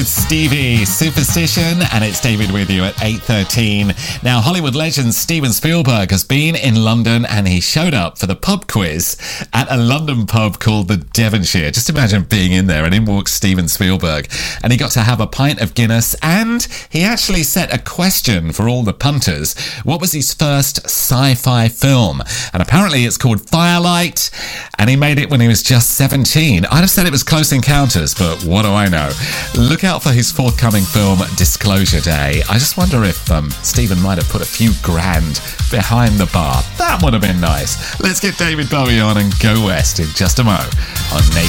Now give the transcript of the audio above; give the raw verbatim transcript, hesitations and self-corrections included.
Stevie Superstition, and it's David with you at eight thirteen. Now, Hollywood legend Steven Spielberg has been in London and he showed up for the pub quiz at a London pub called the Devonshire. Just imagine being in there, and in walks Steven Spielberg, and he got to have a pint of Guinness, and he actually set a question for all the punters. What was his first sci-fi film? And apparently it's called Firelight, and he made it when he was just seventeen. I'd have said it was Close Encounters, but what do I know? Look out for his forthcoming film Disclosure Day. I just wonder if um, Stephen might have put a few grand behind the bar. That would have been nice. Let's get David Bowie on and go west in just a mo on Nation.